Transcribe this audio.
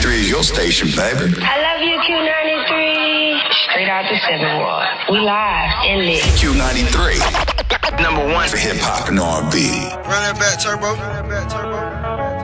Q93 is your station, baby. I love you, Q93. Straight out the 7 Ward. We live and lit. Q93. Number one for hip hop and R&B. Run that back, Turbo.